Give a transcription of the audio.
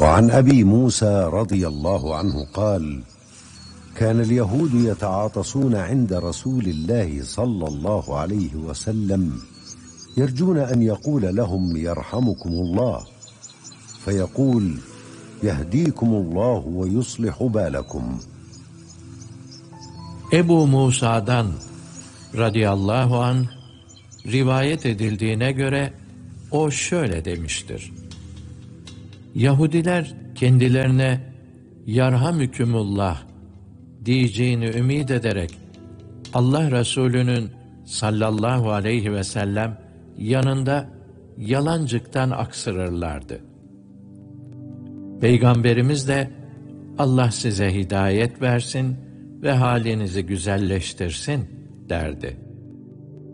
وعن أبي موسى رضي الله عنه قال: كان اليهود يتعاطسون عند رسول الله صلى الله عليه وسلم يرجون أن يقول لهم يرحمكم الله، فيقول: يهديكم الله ويصلح بالكم. Ebu Musa'dan radıyallahu anh rivayet edildiğine göre o şöyle demiştir: Yahudiler kendilerine yarhamükümullah diyeceğini ümid ederek Allah Resulü'nün sallallahu aleyhi ve sellem yanında yalancıktan aksırırlardı. Peygamberimiz de Allah size hidayet versin ve halinizi güzelleştirsin derdi.